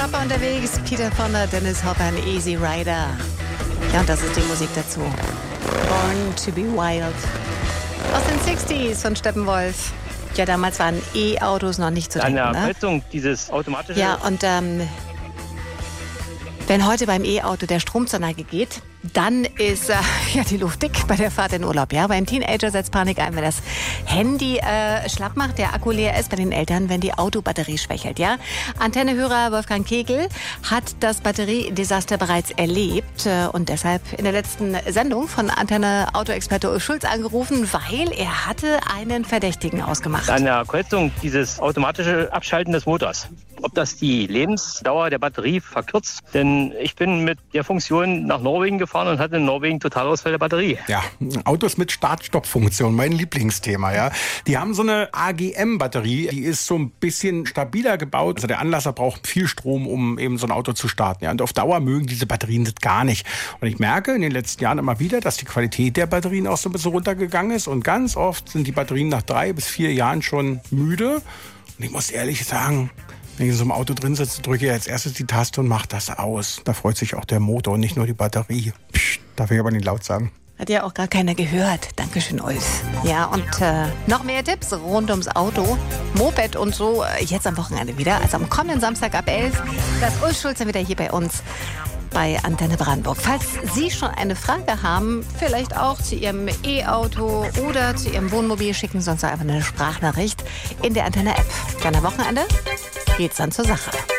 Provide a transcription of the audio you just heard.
Chopper unterwegs, Peter Fonda, Dennis Hopper, ein Easy Rider. Ja, und das ist die Musik dazu. Born to be Wild. Aus den 60s von Steppenwolf. Ja, damals waren E-Autos noch nicht zu denken. An der Heizung, dieses automatische... Ja, und wenn heute beim E-Auto der Strom zur Neige geht, dann ist ja die Luft dick bei der Fahrt in Urlaub. Ja, beim Teenager setzt Panik ein, wenn das Handy schlapp macht, der Akku leer ist. Bei den Eltern, wenn die Autobatterie schwächelt. Ja, Antennehörer Wolfgang Kegel hat das Batteriedesaster bereits erlebt und deshalb in der letzten Sendung von Antenne Autoexperte Ulf Schulz angerufen, weil er hatte einen Verdächtigen ausgemacht. An der Kreuzung, dieses automatische Abschalten des Motors. Ob das die Lebensdauer der Batterie verkürzt? Denn ich bin mit der Funktion nach Norwegen gefahren und hatte in Norwegen Totalausfall der Batterie. Ja, Autos mit Start-Stopp-Funktion, mein Lieblingsthema. Ja, die haben so eine AGM-Batterie, die ist so ein bisschen stabiler gebaut. Also der Anlasser braucht viel Strom, um eben so ein Auto zu starten. Ja, und auf Dauer mögen diese Batterien das gar nicht. Und ich merke in den letzten Jahren immer wieder, dass die Qualität der Batterien auch so ein bisschen runtergegangen ist. Und ganz oft sind die Batterien nach 3 bis 4 Jahren schon müde. Und ich muss ehrlich sagen, wenn ich in so einem Auto drin sitze, drücke ich als erstes die Taste und mache das aus. Da freut sich auch der Motor und nicht nur die Batterie. Psst, darf ich aber nicht laut sagen. Hat ja auch gar keiner gehört. Dankeschön, Ulf. Ja, und noch mehr Tipps rund ums Auto, Moped und so, jetzt am Wochenende wieder. Also am kommenden Samstag ab 11. Das Ulf Schulz wieder hier bei uns bei Antenne Brandenburg. Falls Sie schon eine Frage haben, vielleicht auch zu Ihrem E-Auto oder zu Ihrem Wohnmobil, schicken Sie uns einfach eine Sprachnachricht in der Antenne-App. Dann am Wochenende geht's dann zur Sache.